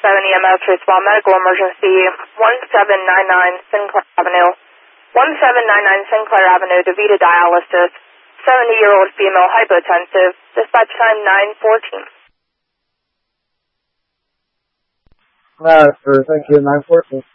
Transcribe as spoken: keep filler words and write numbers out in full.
seven E M S respond medical emergency, one seven nine nine Sinclair Avenue. one seven nine nine Sinclair Avenue, DeVita dialysis. seventy-year-old female hypotensive. Dispatch time nine fourteen. Alright, sir. Thank you. nine fourteen.